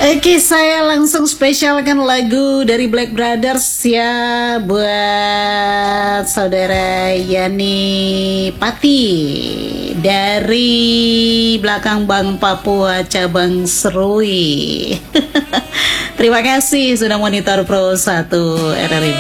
Oke, saya langsung spesialkan lagu dari Black Brothers ya buat saudara Yani Pati dari belakang Bank Papua cabang Serui. Terima kasih sudah monitor Pro 1 RRI.